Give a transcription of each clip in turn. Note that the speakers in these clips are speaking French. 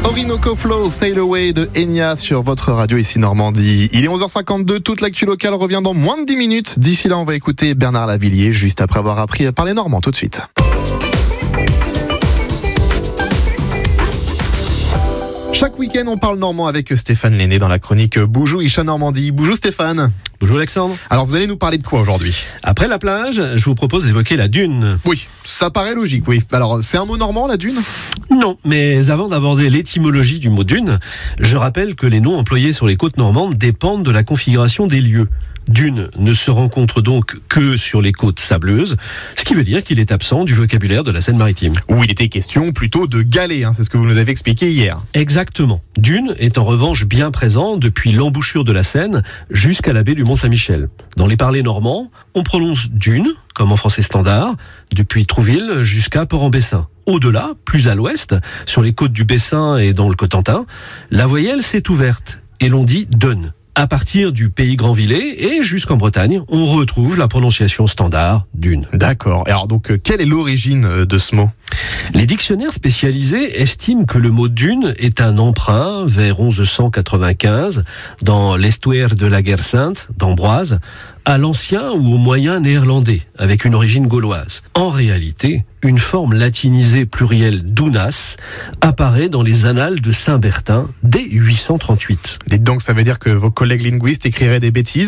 Orinoco Flow, Sail Away de Enya sur votre radio ici Normandie. Il est 11h52, toute l'actu locale revient dans moins de 10 minutes. D'ici là, on va écouter Bernard Lavillier juste après avoir appris à parler normand tout de suite. Chaque week-end, on parle normand avec Stéphane Lenné dans la chronique Boujou Isha Normandie. Boujou Stéphane. Bonjour Alexandre. Alors vous allez nous parler de quoi aujourd'hui ? Après la plage, je vous propose d'évoquer la dune. Oui, ça paraît logique, oui. Alors c'est un mot normand la dune ? Non, mais avant d'aborder l'étymologie du mot dune, je rappelle que les noms employés sur les côtes normandes dépendent de la configuration des lieux. Dune ne se rencontre donc que sur les côtes sableuses, ce qui veut dire qu'il est absent du vocabulaire de la Seine-Maritime. Où il était question plutôt de galets, c'est ce que vous nous avez expliqué hier. Exactement. Dune est en revanche bien présent depuis l'embouchure de la Seine jusqu'à la baie du Mont-Saint-Michel. Dans les parlers normands, on prononce dune, comme en français standard, depuis Trouville jusqu'à Port-en-Bessin. Au-delà, plus à l'ouest, sur les côtes du Bessin et dans le Cotentin, la voyelle s'est ouverte et l'on dit dun. À partir du pays Grandvillers et jusqu'en Bretagne, on retrouve la prononciation standard dune. D'accord. Et alors donc, quelle est l'origine de ce mot ? Les dictionnaires spécialisés estiment que le mot dune est un emprunt vers 1195 dans l'estuaire de la Guerre Sainte d'Ambroise à l'ancien ou au moyen néerlandais avec une origine gauloise. En réalité, une forme latinisée plurielle dunas apparaît dans les annales de Saint-Bertin dès 838. Dites donc, ça veut dire que vos collègues linguistes écriraient des bêtises ?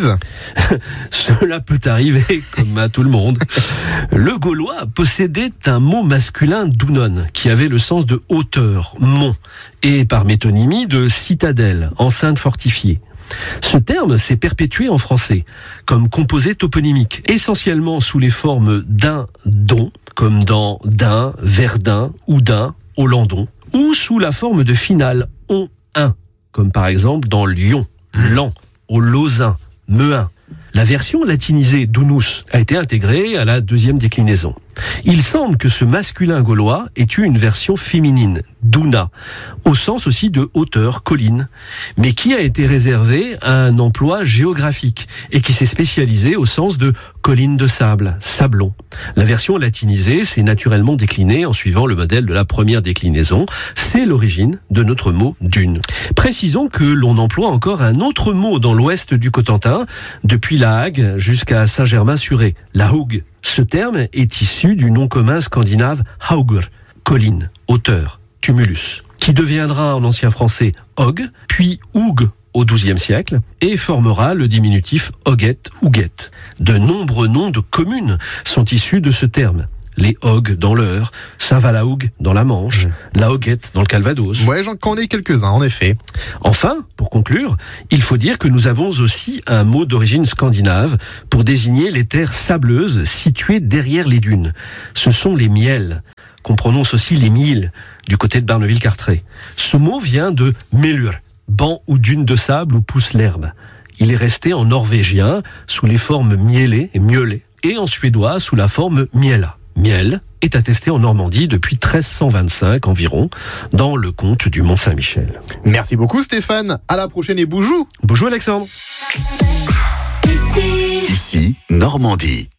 Cela peut arriver, comme à tout le monde. Le gaulois possédait un mot masculin dunon, qui avait le sens de hauteur, mont, et par métonymie de citadelle, enceinte fortifiée. Ce terme s'est perpétué en français, comme composé toponymique, essentiellement sous les formes d'un, don, comme dans d'un, Verdun, Oudin, Hollandon, ou sous la forme de finale, on, un, comme par exemple dans Lyon, Lan, au Lausanne, Meuin. La version latinisée dunus a été intégrée à la deuxième déclinaison. Il semble que ce masculin gaulois ait eu une version féminine, duna, au sens aussi de hauteur, colline, mais qui a été réservée à un emploi géographique et qui s'est spécialisé au sens de colline de sable, sablon. La version latinisée s'est naturellement déclinée en suivant le modèle de la première déclinaison. C'est l'origine de notre mot dune. Précisons que l'on emploie encore un autre mot dans l'ouest du Cotentin, depuis La Hague jusqu'à Saint-Germain-sur-Aie, la Hougue. Ce terme est issu du nom commun scandinave haugur, colline, hauteur, tumulus, qui deviendra en ancien français hog, puis houg au XIIe siècle, et formera le diminutif hoguet ou guet. De nombreux noms de communes sont issus de ce terme. Les Hogues dans l'Eure, Saint-Valahougue dans la Manche, la Hoguette dans le Calvados. Ouais, j'en connais quelques-uns, en effet. Enfin, pour conclure, il faut dire que nous avons aussi un mot d'origine scandinave pour désigner les terres sableuses situées derrière les dunes. Ce sont les miels, qu'on prononce aussi les miels, du côté de Barneville-Carteret. Ce mot vient de melur, banc ou dune de sable où pousse l'herbe. Il est resté en norvégien sous les formes mielé et mieulet, et en suédois sous la forme miela. Miel est attesté en Normandie depuis 1325 environ, dans le comte du Mont-Saint-Michel. Merci beaucoup Stéphane, à la prochaine et boujou. Bonjour Alexandre. Ici, Normandie.